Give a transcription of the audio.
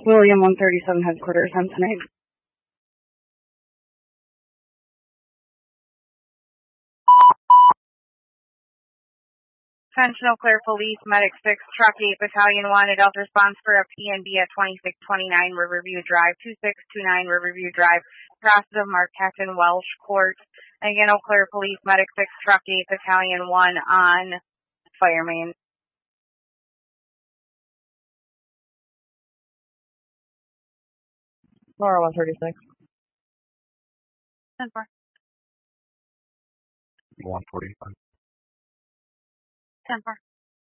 William 137 headquarters, on tonight. Attention Eau Claire Police, Medic 6, Truck 8, Battalion 1, adult response for a PNB at 2629 Riverview Drive, 2629 Riverview Drive, process of Mark Captain Welsh Court. Again, Eau Claire Police, Medic 6, Truck 8, Battalion 1 on fire main. Laura 136. 10-4. 145. 10-4.